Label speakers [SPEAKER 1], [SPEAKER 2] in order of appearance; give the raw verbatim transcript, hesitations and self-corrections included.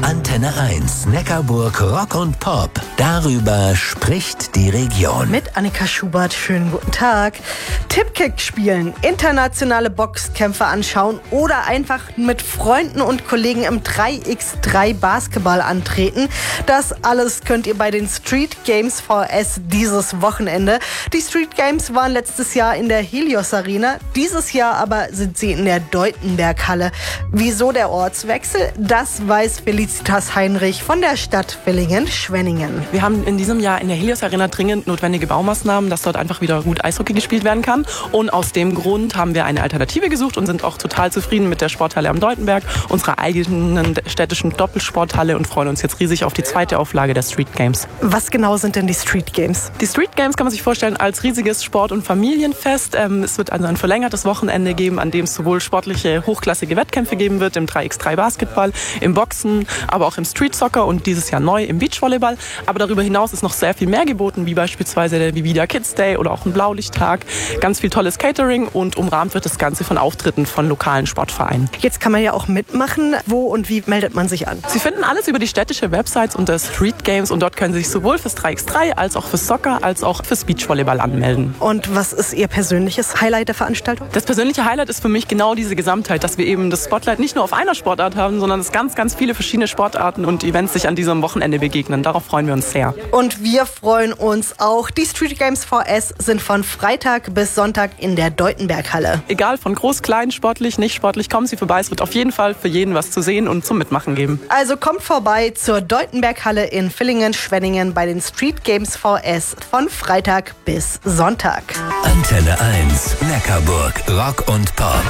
[SPEAKER 1] Antenne eins, Neckarburg Rock und Pop. Darüber spricht die Region.
[SPEAKER 2] Mit Annika Schubert, schönen guten Tag. Tipkick spielen, internationale Boxkämpfe anschauen oder einfach mit Freunden und Kollegen im drei gegen drei Basketball antreten. Das alles könnt ihr bei den Street Games V S dieses Wochenende. Die Street Games waren letztes Jahr in der Helios Arena, dieses Jahr aber sind sie in der Deutenberg-Halle. Wieso der Ortswechsel? Das weiß Felicitas Heinrich von der Stadt Villingen-Schwenningen.
[SPEAKER 3] Wir haben in diesem Jahr in der Helios Arena dringend notwendige Baumaßnahmen, dass dort einfach wieder gut Eishockey gespielt werden kann. Und aus dem Grund haben wir eine Alternative gesucht und sind auch total zufrieden mit der Sporthalle am Deutenberg, unserer eigenen städtischen Doppelsporthalle, und freuen uns jetzt riesig auf die zweite Auflage der Street Games.
[SPEAKER 2] Was genau sind denn die Street Games?
[SPEAKER 3] Die Street Games kann man sich vorstellen als riesiges Sport- und Familienfest. Ähm, es wird also ein verlängertes Wochenende geben, an dem es sowohl sportliche, hochklassige Wettkämpfe geben wird, im drei gegen drei Basketball, im Boxen, aber auch im Street Soccer und dieses Jahr neu im Beachvolleyball. Aber darüber hinaus ist noch sehr viel mehr geboten, wie beispielsweise der Vivida Kids Day oder auch ein Blaulichttag. Ganz viel tolles Catering, und umrahmt wird das Ganze von Auftritten von lokalen Sportvereinen.
[SPEAKER 2] Jetzt kann man ja auch mitmachen. Wo und wie meldet man sich an?
[SPEAKER 3] Sie finden alles über die städtische Websites unter Street Games, und dort können Sie sich sowohl fürs drei gegen drei als auch fürs Soccer als auch fürs Beachvolleyball anmelden.
[SPEAKER 2] Und was ist Ihr persönliches Highlight der Veranstaltung?
[SPEAKER 3] Das persönliche Highlight ist für mich genau diese Gesamtheit, dass wir eben das Spotlight nicht nur auf einer Sportart haben, sondern dass ganz, ganz viele verschiedene Sportarten und Events sich an diesem Wochenende begegnen. Darauf freuen wir uns sehr.
[SPEAKER 2] Und wir freuen uns auch. Die Street Games V S sind von Freitag bis Sonntag in der Deutenberg-Halle.
[SPEAKER 3] Egal, von groß, klein, sportlich, nicht sportlich, kommen Sie vorbei. Es wird auf jeden Fall für jeden was zu sehen und zum Mitmachen geben.
[SPEAKER 2] Also kommt vorbei zur Deutenberg-Halle in Villingen-Schwenningen bei den Street Games V S von Freitag bis Sonntag.
[SPEAKER 1] Antenne eins, Neckarburg Rock und Pop.